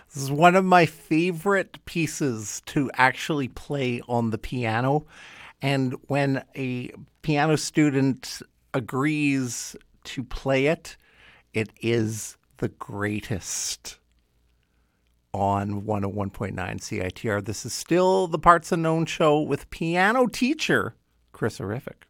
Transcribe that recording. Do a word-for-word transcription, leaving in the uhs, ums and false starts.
This is one of my favorite pieces to actually play on the piano. And when a piano student agrees to play it, it is the greatest on one oh one point nine C I T R. This is still the Parts Unknown show with piano teacher Chris Horrific.